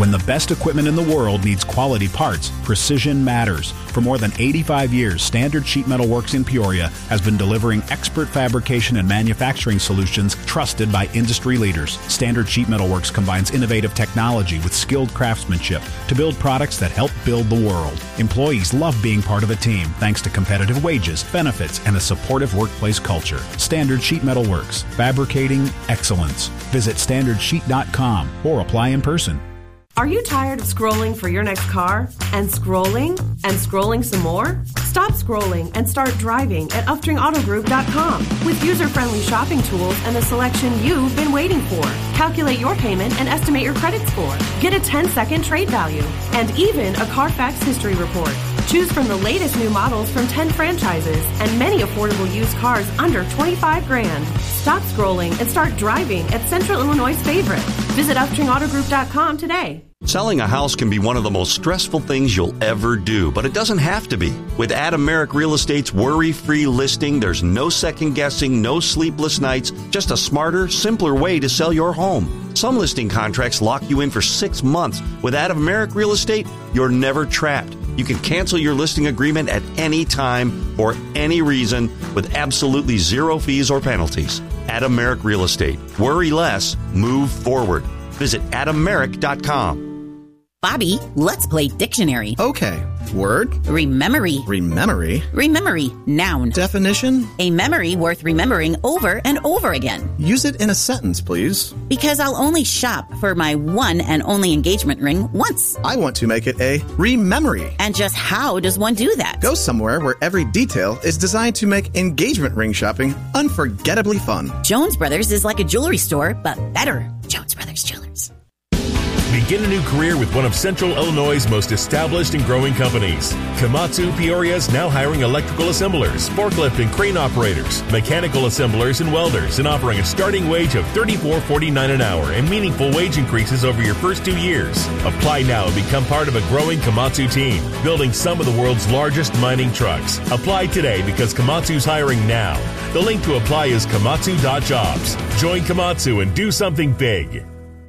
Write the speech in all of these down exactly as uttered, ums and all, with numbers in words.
When the best equipment in the world needs quality parts, precision matters. For more than eighty-five years, Standard Sheet Metal Works in Peoria has been delivering expert fabrication and manufacturing solutions trusted by industry leaders. Standard Sheet Metal Works combines innovative technology with skilled craftsmanship to build products that help build the world. Employees love being part of a team thanks to competitive wages, benefits, and a supportive workplace culture. Standard Sheet Metal Works, fabricating excellence. Visit standard sheet dot com or apply in person. Are you tired of scrolling for your next car? And scrolling? And scrolling some more? Stop scrolling and start driving at Uftring Auto Group dot com with user-friendly shopping tools and the selection you've been waiting for. Calculate your payment and estimate your credit score. Get a ten-second trade value and even a Carfax history report. Choose from the latest new models from ten franchises and many affordable used cars under twenty-five grand. Stop scrolling and start driving at Central Illinois' favorite. Visit Uftring Auto Group dot com today. Selling a house can be one of the most stressful things you'll ever do, but it doesn't have to be. With Adam Merrick Real Estate's worry-free listing, there's no second-guessing, no sleepless nights, just a smarter, simpler way to sell your home. Some listing contracts lock you in for six months. With Adam Merrick Real Estate, you're never trapped. You can cancel your listing agreement at any time for any reason with absolutely zero fees or penalties. Adam Merrick Real Estate. Worry less, move forward. Visit adam merrick dot com. Bobby, let's play dictionary. Okay. Word. Rememory. Rememory. Rememory. Noun. Definition. A memory worth remembering over and over again. Use it in a sentence, please. Because I'll only shop for my one and only engagement ring once. I want to make it a rememory. And just how does one do that? Go somewhere where every detail is designed to make engagement ring shopping unforgettably fun. Jones Brothers is like a jewelry store, but better. Jones Brothers Jewelers. Begin a new career with one of Central Illinois' most established and growing companies. Komatsu Peoria is now hiring electrical assemblers, forklift and crane operators, mechanical assemblers, and welders, and offering a starting wage of thirty-four forty-nine an hour and meaningful wage increases over your first two years. Apply now and become part of a growing Komatsu team, building some of the world's largest mining trucks. Apply today because Komatsu's hiring now. The link to apply is komatsu dot jobs. Join Komatsu and do something big.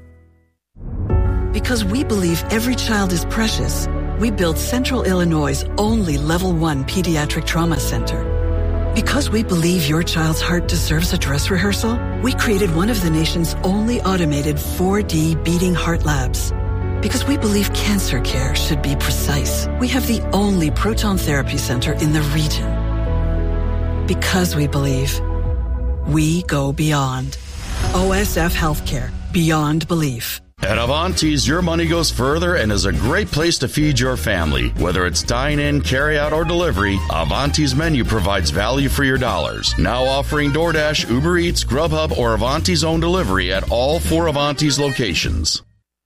Because we believe every child is precious, we built Central Illinois' only Level one Pediatric Trauma Center. Because we believe your child's heart deserves a dress rehearsal, we created one of the nation's only automated four D beating heart labs. Because we believe cancer care should be precise, we have the only proton therapy center in the region. Because we believe, we go beyond. O S F Healthcare, beyond belief. At Avanti's, your money goes further and is a great place to feed your family. Whether it's dine-in, carry-out, or delivery, Avanti's menu provides value for your dollars. Now offering DoorDash, Uber Eats, Grubhub, or Avanti's own delivery at all four Avanti's locations.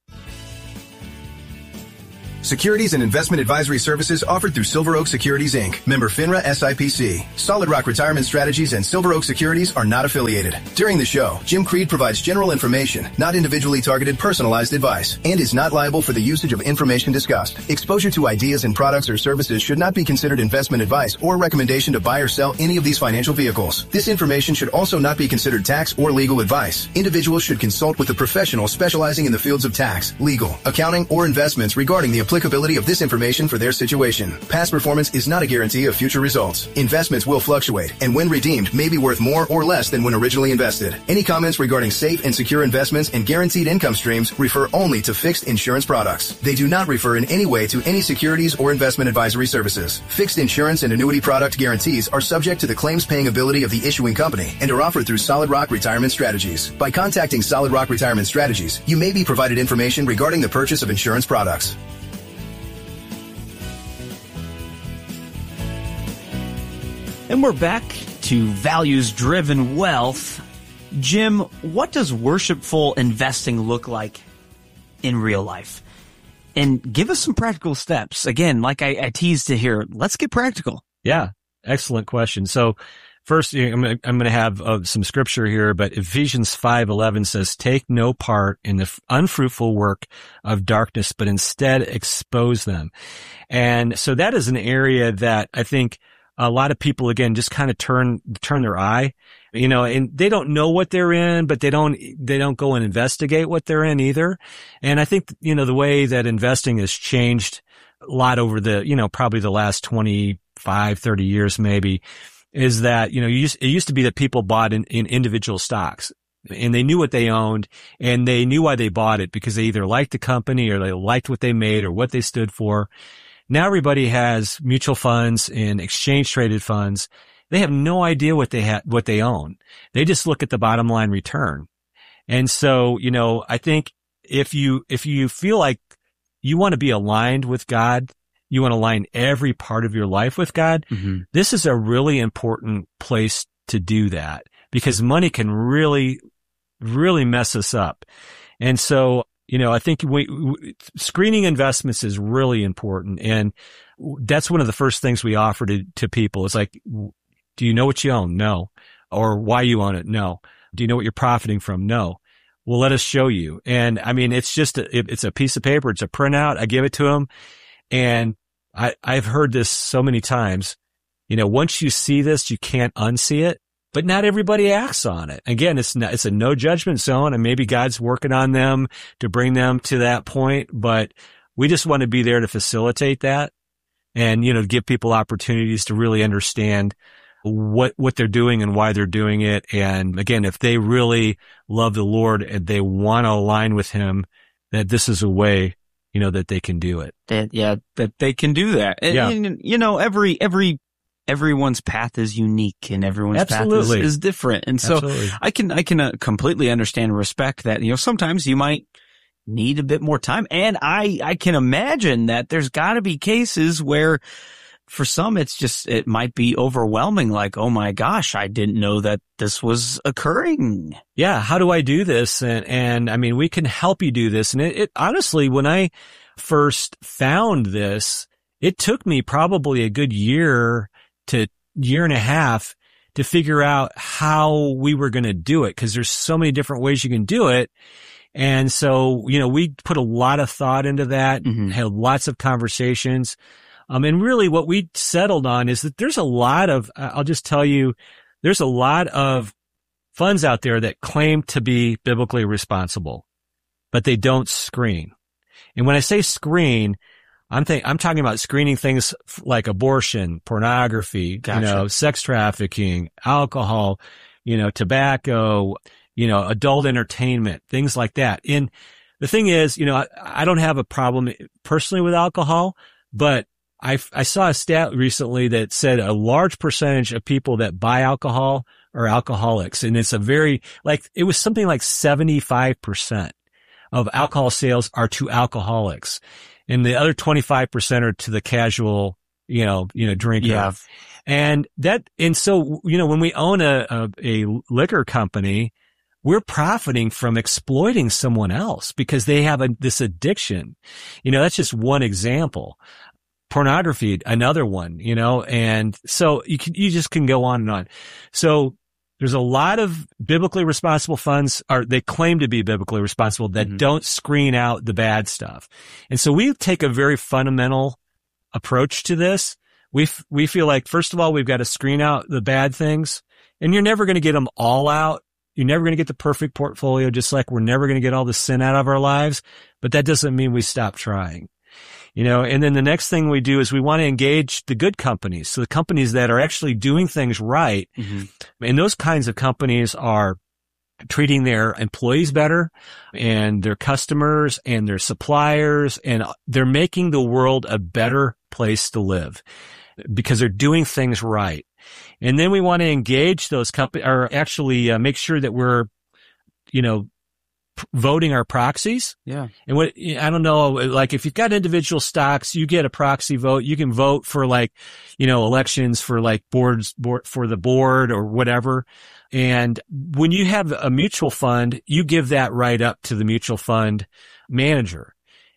Securities and investment advisory services offered through Silver Oak Securities, Incorporated. Member FINRA S I P C. Solid Rock Retirement Strategies and Silver Oak Securities are not affiliated. During the show, Jim Creed provides general information, not individually targeted personalized advice, and is not liable for the usage of information discussed. Exposure to ideas and products or services should not be considered investment advice or recommendation to buy or sell any of these financial vehicles. This information should also not be considered tax or legal advice. Individuals should consult with a professional specializing in the fields of tax, legal, accounting, or investments regarding the applicability of this information for their situation. Past performance is not a guarantee of future results. Investments will fluctuate, and when redeemed may be worth more or less than when originally invested. Any comments regarding safe and secure investments and guaranteed income streams refer only to fixed insurance products. They do not refer in any way to any securities or investment advisory services. Fixed insurance and annuity product guarantees are subject to the claims paying ability of the issuing company and are offered through Solid Rock Retirement Strategies. By contacting Solid Rock Retirement Strategies, you may be provided information regarding the purchase of insurance products. And we're back to values-driven wealth. Jim, what does worshipful investing look like in real life? And give us some practical steps. Again, like I, I teased to here, let's get practical. Yeah, excellent question. So first, I'm going I'm to have uh, some scripture here, but Ephesians five eleven says, take no part in the unfruitful work of darkness, but instead expose them. And so that is an area that I think a lot of people, again, just kind of turn, turn their eye, you know, and they don't know what they're in, but they don't, they don't go and investigate what they're in either. And I think, you know, the way that investing has changed a lot over the, you know, probably the last twenty-five, thirty years maybe, is that, you know, you used, it used to be that people bought in, in individual stocks. And they knew what they owned, and they knew why they bought it, because they either liked the company or they liked what they made or what they stood for. Now everybody has mutual funds and exchange traded funds. They have no idea what they ha- what they own. They just look at the bottom line return. And so, you know, I think if you, if you feel like you want to be aligned with God, you want to align every part of your life with God, mm-hmm. this is a really important place to do that, because money can really, really mess us up. And so, you know, I think we, we, screening investments is really important. And that's one of the first things we offer to, to people. It's like, do you know what you own? No. Or why you own it? No. Do you know what you're profiting from? No. Well, let us show you. And I mean, it's just, a, it, it's a piece of paper. It's a printout. I give it to them. And I, I've heard this so many times, you know, once you see this, you can't unsee it. But not everybody acts on it. Again, it's not, it's a no judgment zone, and maybe God's working on them to bring them to that point. But we just want to be there to facilitate that, and, you know, give people opportunities to really understand what, what they're doing and why they're doing it. And again, if they really love the Lord and they want to align with Him, that this is a way, you know, that they can do it. That, yeah, that they can do that. And, yeah. and, you know, every, every, everyone's path is unique, and everyone's Absolutely. path is, is different. And so Absolutely. I can, I can uh, completely understand and respect that. You know, sometimes you might need a bit more time. And I, I can imagine that there's gotta be cases where for some, it's just, it might be overwhelming. Like, oh my gosh, I didn't know that this was occurring. Yeah. How do I do this? And, and I mean, we can help you do this. And it, it honestly, when I first found this, it took me probably a good year to year and a half to figure out how we were going to do it, because there's so many different ways you can do it. And so, you know, we put a lot of thought into that, mm-hmm. had lots of conversations. Um, and really what we settled on is that there's a lot of, I'll just tell you, there's a lot of funds out there that claim to be biblically responsible, but they don't screen. And when I say screen, I'm think, I'm talking about screening things like abortion, pornography, gotcha. you know, sex trafficking, alcohol, you know, tobacco, you know, adult entertainment, things like that. And the thing is, you know, I, I don't have a problem personally with alcohol, but I, I saw a stat recently that said a large percentage of people that buy alcohol are alcoholics. And it's a very, like, it was something like seventy-five percent of alcohol sales are to alcoholics. And the other twenty-five percent are to the casual, you know, you know, drinker. Yeah. And that, and so, you know, when we own a, a, a liquor company, we're profiting from exploiting someone else because they have a, this addiction. You know, that's just one example. Pornography, another one, you know, and so you can, you just can go on and on. So there's a lot of biblically responsible funds, or they claim to be biblically responsible, that mm-hmm. don't screen out the bad stuff. And so we take a very fundamental approach to this. We f- we feel like, first of all, we've got to screen out the bad things, and you're never going to get them all out. You're never going to get the perfect portfolio, just like we're never going to get all the sin out of our lives. But that doesn't mean we stop trying. You know, and then the next thing we do is we want to engage the good companies. So the companies that are actually doing things right. Mm-hmm. And those kinds of companies are treating their employees better, and their customers and their suppliers, and they're making the world a better place to live because they're doing things right. And then we want to engage those companies, or actually uh, make sure that we're, you know, voting our proxies. Yeah. And what, I don't know, like if you've got individual stocks, you get a proxy vote. You can vote for, like, you know, elections for like boards, board, for the board or whatever. And when you have a mutual fund, you give that right up to the mutual fund manager.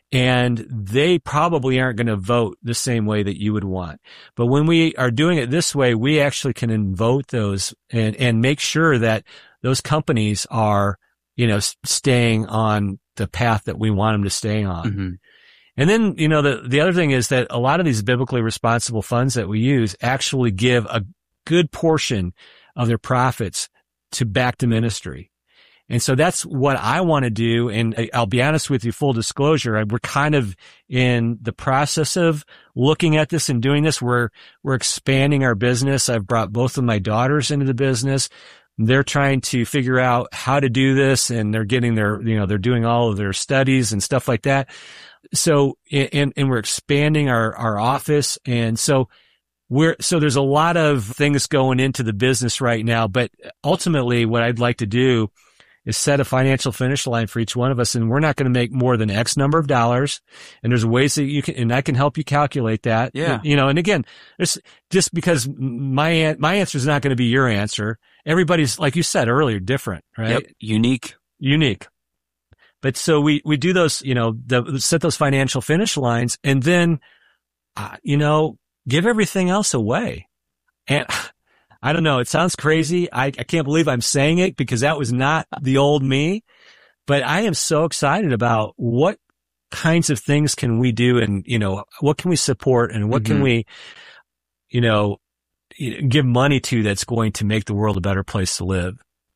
And they probably aren't going to vote the same way that you would want. But when we are doing it this way, we actually can vote those and, and make sure that those companies are, you know, staying on the path that we want them to stay on. Mm-hmm. And then, you know, the, the other thing is that a lot of these biblically responsible funds that we use actually give a good portion of their profits to back to ministry. And so that's what I want to do. And I'll be honest with you, full disclosure, we're kind of in the process of looking at this and doing this. We're, we're expanding our business. I've brought both of my daughters into the business. They're trying to figure out how to do this, and they're getting their, you know, they're doing all of their studies and stuff like that. So, and, and we're expanding our, our office. And so we're, so there's a lot of things going into the business right now, but ultimately what I'd like to do is set a financial finish line for each one of us. And we're not going to make more than X number of dollars. And there's ways that you can, and I can help you calculate that. Yeah. You know, and again, there's just because my, my answer is not going to be your answer. Everybody's, like you said earlier, different, right? Yep. Unique. Unique. But so we, we do those, you know, the, set those financial finish lines, and then, uh, you know, give everything else away. And I don't know. It sounds crazy. I, I can't believe I'm saying it, because that was not the old me, but I am so excited about what kinds of things can we do, and, you know, what can we support, and what mm-hmm. can we, you know, give money to that's going to make the world a better place to live.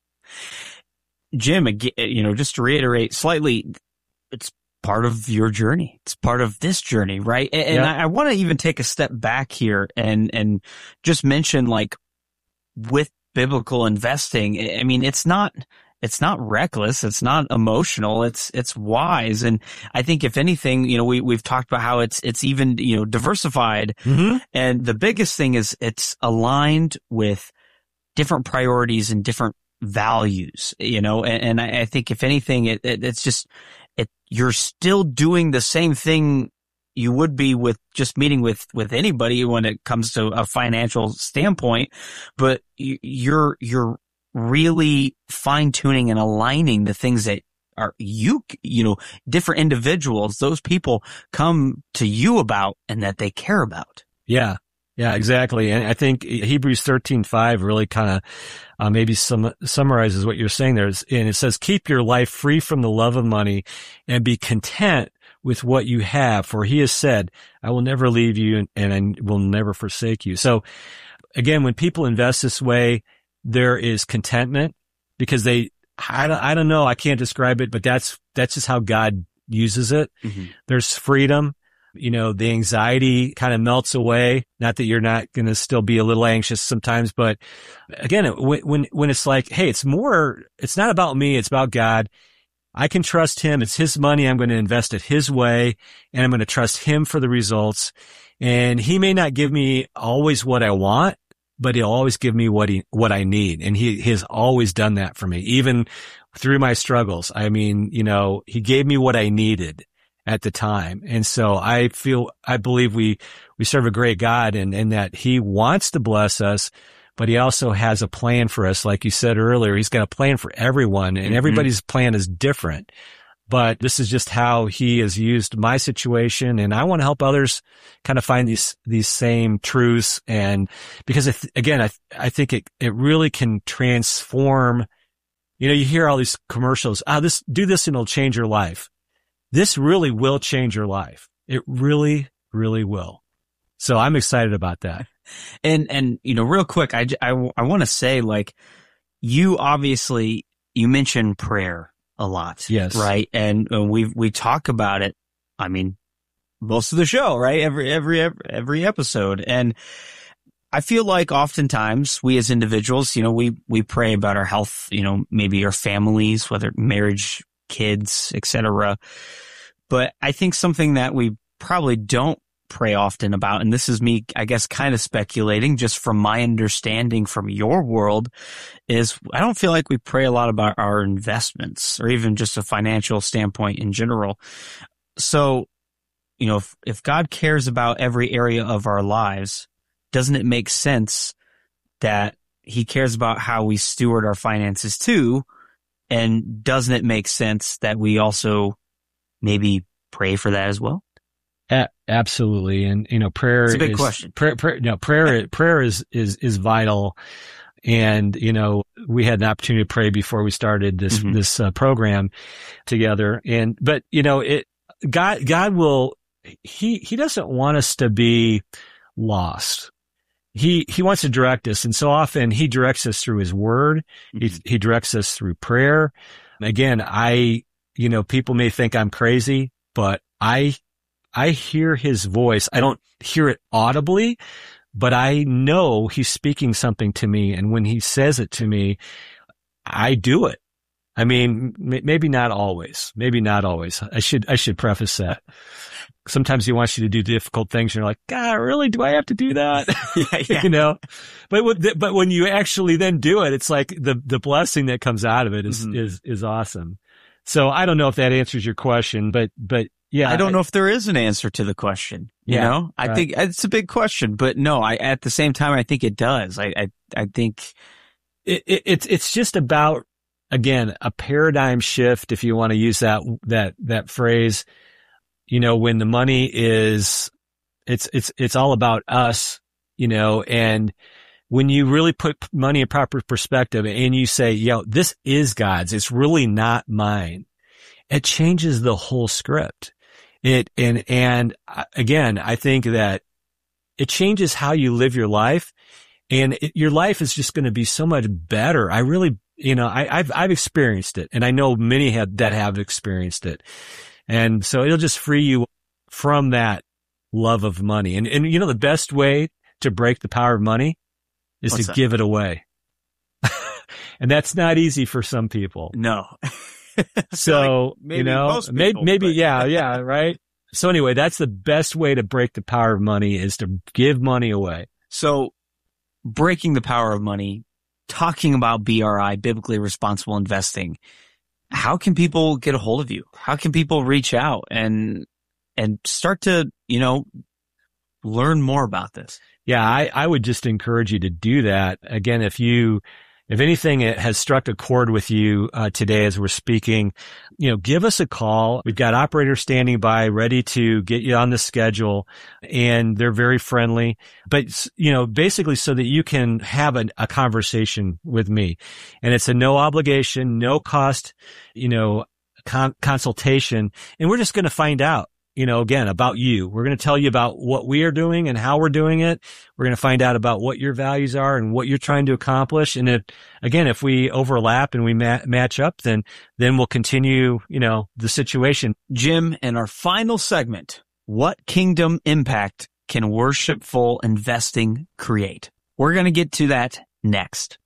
Jim, you know, just to reiterate slightly, it's part of your journey. It's part of this journey, right? And, and yeah. I, I want to even take a step back here and, and just mention, like, with biblical investing, I mean, it's not, it's not reckless. It's not emotional. It's, it's wise. And I think if anything, you know, we, we've talked about how it's, it's even, you know, diversified. Mm-hmm. And the biggest thing is it's aligned with different priorities and different values, you know, and, and I, I think if anything, it, it, it's just, it, you're still doing the same thing you would be with just meeting with, with anybody when it comes to a financial standpoint, but you're, you're really fine tuning and aligning the things that are you, you know, different individuals, those people come to you about and that they care about. Yeah. Yeah, exactly. And I think Hebrews thirteen five really kind of uh, maybe some summarizes what you're saying there. And it says, keep your life free from the love of money and be content with what you have. For he has said, I will never leave you and, and I will never forsake you. So again, when people invest this way, there is contentment, because they, I don't, I don't know, I can't describe it, but that's, that's just how God uses it. Mm-hmm. There's freedom. You know, the anxiety kind of melts away. Not that you're not going to still be a little anxious sometimes, but again, when, when, when it's like, hey, it's more, it's not about me, it's about God. I can trust him. It's his money. I'm going to invest it his way, and I'm going to trust him for the results. And he may not give me always what I want, but he'll always give me what he, what I need. And he, he has always done that for me, even through my struggles. I mean, you know, he gave me what I needed at the time. And so I feel, I believe we, we serve a great God, and, and that he wants to bless us, but he also has a plan for us. Like you said earlier, he's got a plan for everyone, and mm-hmm. everybody's plan is different, but this is just how he has used my situation. And I want to help others kind of find these, these same truths. And because I th- again, I, I think it, it really can transform, you know, you hear all these commercials, ah, this, do this and it'll change your life. This really will change your life. It really, really will. So I'm excited about that. And, and, you know, real quick, I, I, I want to say, like, you obviously, you mentioned prayer a lot. Yes. Right. And, and we, we talk about it. I mean, most of the show, right? Every, every, every, every episode. And I feel like oftentimes we as individuals, you know, we, we pray about our health, you know, maybe our families, whether marriage, kids, et cetera. But I think something that we probably don't pray often about, and this is me, I guess, kind of speculating just from my understanding from your world, is I don't feel like we pray a lot about our investments, or even just a financial standpoint in general. So, you know, if, if God cares about every area of our lives, doesn't it make sense that he cares about how we steward our finances too? And doesn't it make sense that we also maybe pray for that as well? A- absolutely. And, you know, prayer is a big is, question. Prayer, prayer, no, prayer, prayer is, is, is vital. And, you know, we had an opportunity to pray before we started this, mm-hmm. this uh, program together. And, but, you know, it, God, God will, he, he doesn't want us to be lost. He, he wants to direct us. And so often he directs us through his word. Mm-hmm. He, he directs us through prayer. Again, I, you know, people may think I'm crazy, but I, I hear his voice. I don't hear it audibly, but I know he's speaking something to me. And when he says it to me, I do it. I mean, m- maybe not always, maybe not always. I should, I should preface that. Sometimes he wants you to do difficult things. And you're like, God, really? Do I have to do that? yeah, yeah. You know, but, with, but when you actually then do it, it's like the, the blessing that comes out of it is, mm-hmm. is, is awesome. So I don't know if that answers your question, but, but yeah. I don't I, know if there is an answer to the question. You yeah, know, I right. think it's a big question, but no, I, at the same time, I think it does. I, I, I think it, it, it's, it's just about, again, a paradigm shift. If you want to use that, that, that phrase, you know, when the money is, it's, it's, it's all about us, you know, and when you really put money in proper perspective and you say, yo, this is God's, it's really not mine. It changes the whole script. It, and, and again, I think that it changes how you live your life, and it, your life is just going to be so much better. I really, you know, I, I've, I've experienced it, and I know many have, that have experienced it. And so it'll just free you from that love of money. And, and you know, the best way to break the power of money is What's to that? give it away. And that's not easy for some people. No. So, like you know, people, maybe, maybe, but. yeah, yeah, right. So anyway, that's the best way to break the power of money, is to give money away. So breaking the power of money, talking about B R I, biblically responsible investing. How can people get a hold of you? How can people reach out and, and start to, you know, learn more about this? Yeah, I, I would just encourage you to do that. Again, if you, if anything has struck a chord with you uh, today as we're speaking, you know, give us a call. We've got operators standing by ready to get you on the schedule, and they're very friendly. But, you know, basically so that you can have a, a conversation with me. And it's a no obligation, no cost, you know, con- consultation. And we're just going to find out, you know, again, about you. We're going to tell you about what we are doing and how we're doing it. We're going to find out about what your values are and what you're trying to accomplish. And if, again, if we overlap and we ma- match up, then, then we'll continue, you know, the situation. Jim, in our final segment, what kingdom impact can worshipful investing create? We're going to get to that next.